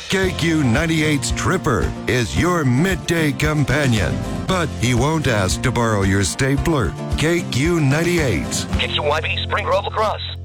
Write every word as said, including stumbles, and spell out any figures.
K Q ninety-eight's Tripper is your midday companion, but he won't ask to borrow your stapler. K Q ninety-eight. K Q Y B, Spring Grove, Lacrosse.